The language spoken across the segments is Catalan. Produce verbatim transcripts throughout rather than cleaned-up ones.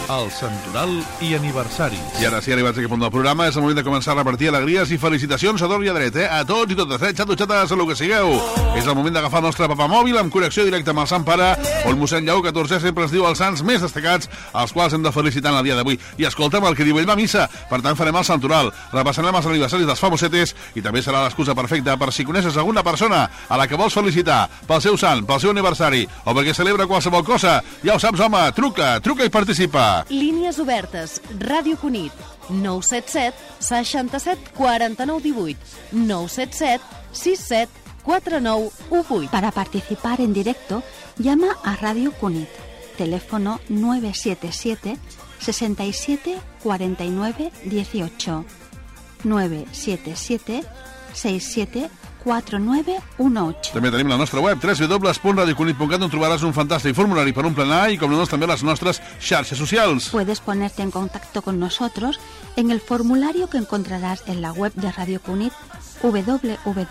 el Santoral i aniversaris. I ara sí, arribats a aquest punt del programa, és el moment de començar a repartir alegries i felicitacions a tort i a dret, eh? A tots i totes, eh? Xato, xates, a lo que sigueu. És el moment d'agafar el nostre papamòbil amb connexió directa amb el Sant Pare, on mossèn Lleó catorze sempre ens diu els sants més destacats, els quals hem de felicitar en el dia d'avui. I escolta'm el que diu ell va a missa, per tant farem el Santoral, repassarem els aniversaris dels famosetes i també serà l'excusa perfecta per si coneixes alguna persona a la que vols felicitar pel seu sant, pel seu aniversari o perquè celebra qualsevol cosa. Ja ho saps, home, truca, truca i participa. Línies obertes, Ràdio Cunit, nou set set, seixanta-set, quaranta-nou, divuit, nou set set, sis set, quatre nou u vuit. Para participar en directo, llama a Radio Cunit. Teléfono nueve siete siete, seis siete, cuatro nueve, uno ocho. nueve siete siete, seis siete, cuatro nueve uno ocho. També tenim la nostra web, w w w punt radio cunit punt cat, on trobaràs un fantàstic formulari per omplenar i, com no, també les nostres xarxes socials. Puedes ponerte en contacto con nosotros en el formulario que encontrarás en la web de Radio Cunit, w w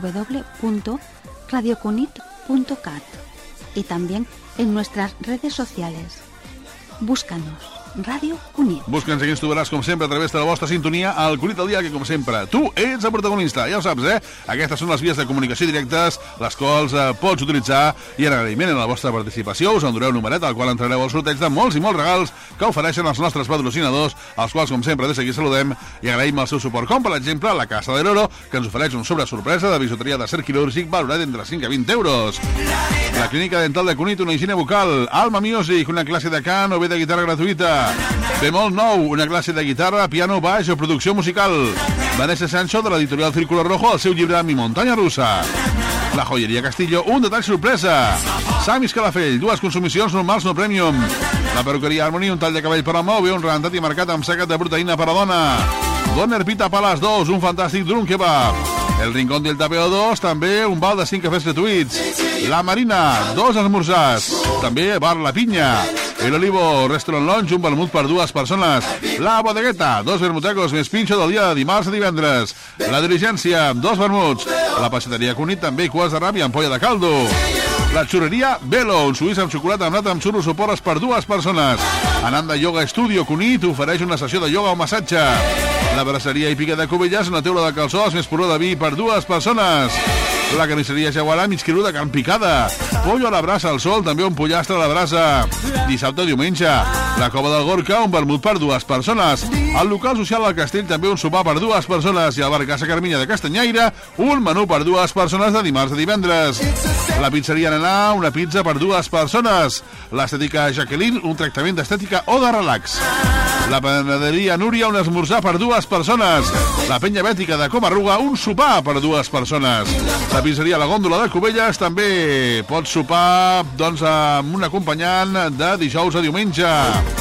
w punto radio cunit punto cat, y también en nuestras redes sociales. Búscanos, Ràdio Cunit. Busca'ns i ens trobaràs, com sempre, a través de la vostra sintonia al Cunit al dia, que, com sempre, tu ets el protagonista, ja ho saps, eh? Aquestes són les vies de comunicació directes, les quals eh, pots utilitzar, i en agraïment a la vostra participació us endureu un numeret al qual entrareu al sorteig de molts i molts regals que ofereixen els nostres patrocinadors, els quals, com sempre, des d'aquí saludem i agraïm el seu suport, com, per exemple, la Casa de l'Oro, que ens ofereix un sobre sorpresa de bijuteria de cer quirúrgic valorat entre cinc a vint euros. La Clínica Dental de Cunit, una higiene bucal. Alma Music, una classe de cant o bé de guitarra gratuïta. Bemol nou, una classe de guitarra, piano, baix o producció musical. Vanessa Sancho, de l'editorial Círculo Rojo, el seu llibre Mi Montaña Rusa. La Joyeria Castillo, un detall sorpresa. Samis Calafell, dues consumicions normals no premium. La Perruqueria Harmony, un tall de cabell per home o bé un rentat i marcat amb secat de proteïna per a dona. Doner Pita Palas dos, un fantàstic drum kebab. El Rincón del Tapeo dos, també un val de cinc cafès gratuïts. La Marina, dos esmorzars. També bar La Pinya. El Olivo Restaurant Lounge, un vermut per dues persones. La Bodegueta, dos vermutecos més pinxo del dia de dimarts a divendres. La Diligència, dos vermuts. La Peixateria Cunit, també cues de ràbia, ampolla de caldo. La Xurreria Velo, un suís amb xocolata amb nata amb xurros o porres per dues persones. Ananda Yoga Studio Cunit ofereix una sessió de ioga o massatge. La Braceria i Pica de Cubelles, una teula de calçots més porró de vi per dues persones. La carnisseria Jaguarà, mig quilo de carn picada. Pollo a la brasa al sol, també un pollastre a la brasa. Dissabte o diumenge. La Cova del Gorka, un vermut per dues persones. Al local social al Castell, també un sopar per dues persones. I al bar Casa Carminya de Castanyaire, un menú per dues persones de dimarts a divendres. La pizzeria Nanà, una pizza per dues persones. L'estètica Jacqueline, un tractament d'estètica o de relax. La panaderia Núria, un esmorzar per dues persones. La penya bètica de Comarruga, un sopar per dues persones. La pizzeria La Gòndola de Cubelles també pots sopar, doncs, amb un acompanyant de dijous a diumenge.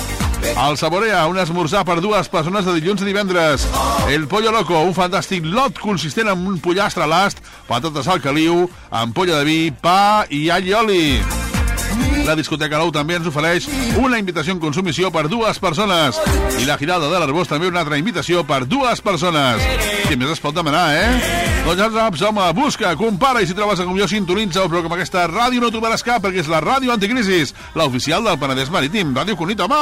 El Saborea, un esmorzar per dues persones de dilluns a divendres. El Pollo Loco, un fantàstic lot consistent en un pollastre a l'ast, patates al caliu, ampolla de vi, pa i all i oli. La discoteca Lou també ens ofereix una invitació en consumició per dues persones. I la Giralda de l'Arbós també una altra invitació per dues persones. Què més es pot demanar, eh? Doncs ja saps, home, busca, compara, i si trobes com jo, sintonitza, però que amb aquesta ràdio no trobaràs cap, perquè és la ràdio anticrisis, l'oficial del Penedès Marítim, Ràdio Cunit, home!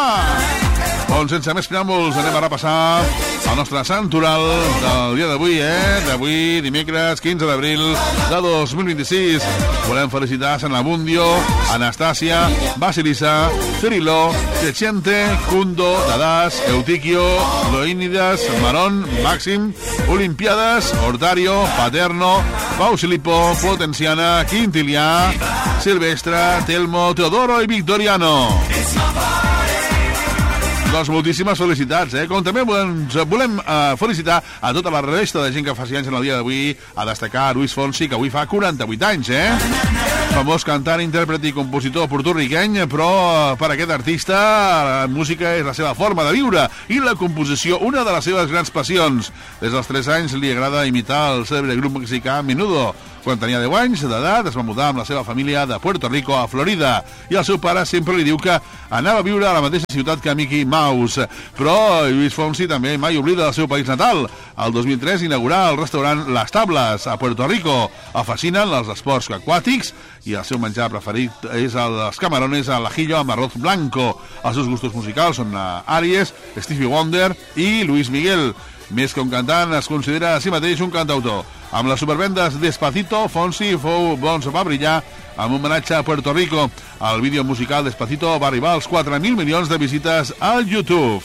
On, sense més preàmbuls, anem a repassar el nostre santoral del dia d'avui, eh? D'avui, dimecres, quinze d'abril de dos mil vint-i-sis. Volem felicitar Sant Abundio, Anastàcia, Basilisa, Cirilo, Chechente, Kundo, Dadas, Eutiquio, Loínidas, Marón, Màxim, Olimpiades, Hortario, Paterno, Pau Silipo, Potenciana, Quintilià, Silvestre, Telmo, Teodoro i Victoriano. Doncs moltíssimes felicitats, eh? Com també volem, volem uh, felicitar a tota la resta de gent que faci anys en el dia d'avui, a destacar Luis Fonsi, que avui fa quaranta-vuit anys, eh? Famós cantant, intèrpret i compositor porto-riqueny, però per aquest artista la música és la seva forma de viure i la composició una de les seves grans passions. Des dels tres anys li agrada imitar el cèlebre grup mexicà Menudo. Quan tenia deu anys d'edat es va mudar amb la seva família de Puerto Rico a Florida i el seu pare sempre li diu que anava a viure a la mateixa ciutat que Mickey Mouse. Però Luis Fonsi també mai oblida el seu país natal. El dos mil tres inaugurà el restaurant Las Tablas a Puerto Rico. El fascinen els esports aquàtics i el seu menjar preferit és els camarones al ajillo amb arroz blanco. Els seus gustos musicals són Aries, Stevie Wonder i Luis Miguel. Més que un cantant, es considera a si mateix un cantautor. Amb les supervendes Despacito, Fonsi fou bons va brillar amb un homenatge a Puerto Rico. El vídeo musical Despacito va arribar als quatre mil milions de visites al YouTube.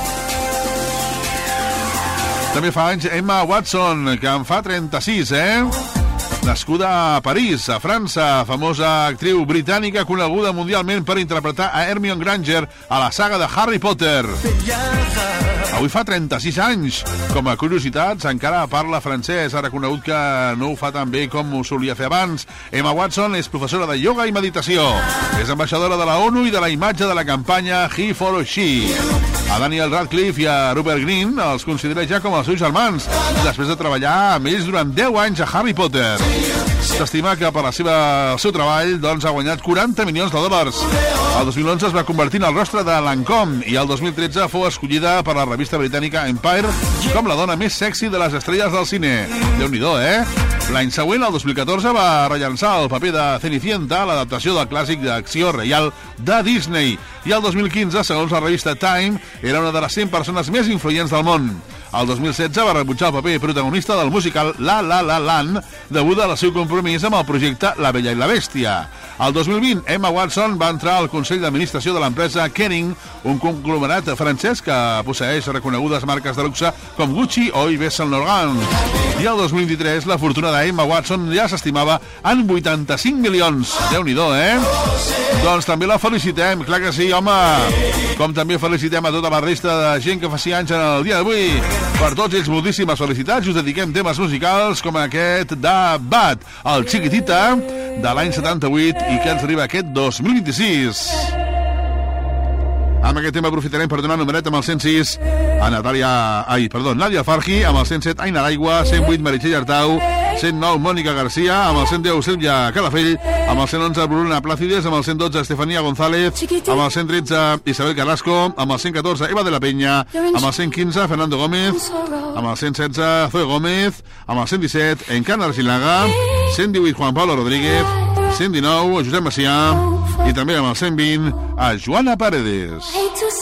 També fa anys Emma Watson, que en fa trenta-sis, eh? Nascuda a París, a França, famosa actriu britànica coneguda mundialment per interpretar a Hermione Granger a la saga de Harry Potter. Avui fa trenta-sis anys. Com a curiositats, encara parla francès. Ha reconegut que no ho fa tan bé com ho solia fer abans. Emma Watson és professora de ioga i meditació. És ambaixadora de la ONU i de la imatge de la campanya He for She. A Daniel Radcliffe i a Rupert Grint els considera ja com els seus germans, després de treballar amb ells durant deu anys a Harry Potter. S'estima que per la seva, el seu treball doncs, ha guanyat quaranta milions de dòlars. El dos mil onze es va convertir en el rostre de Lancôme i el dos mil tretze fou escollida per la revista britànica Empire com la dona més sexy de les estrelles del cine. Déu-n'hi-do, eh? L'any següent, el dos mil catorze, va rellançar el paper de Cenicienta, l'adaptació del clàssic d'acció reial de Disney. I el dos mil quinze, segons la revista Time, era una de les cent persones més influents del món. El dos mil setze va rebutjar el paper protagonista del musical La La La Land degut al seu compromís amb el projecte La Bella i la Bèstia. El dos mil vint, Emma Watson va entrar al Consell d'Administració de l'empresa Kering, un conglomerat francès que posseeix reconegudes marques de luxe com Gucci o Yves Saint Laurent. I el dos mil vint-i-tres, la fortuna d'Emma Watson ja s'estimava en vuitanta-cinc milions. Déu-n'hi-do, eh? Doncs també la felicitem, clar que sí, home. Com també felicitem a tota la resta de gent que faci anys en el dia d'avui. Per tots ells, moltíssimes felicitats. Us dediquem temes musicals com aquest de Bad, el Chiquitita, de l'any setanta-vuit i que ens arriba aquest dos mil vint-i-sis. Amb aquest tema aprofitarem per donar numeret amb el cent sis a Natàlia... Ai, perdó, Nàdia Fargi, amb el cent set Aina Gaigua, cent vuit Meritxell Artau, cent nou Mònica Garcia, amb el cent deu Sílvia Calafell, amb el cent onze Bruna Plácides, amb el cent dotze Estefania González, amb el cent tretze Isabel Carrasco, amb el cent catorze Eva de la Peña, amb el cent quinze Fernando Gómez, amb el cent setze Zoe Gómez, amb el cent disset Encarna Argilaga, cent divuit Juan Pablo Rodríguez, cent dinou Josep Macià i també amb el cent vint a Joana Paredes.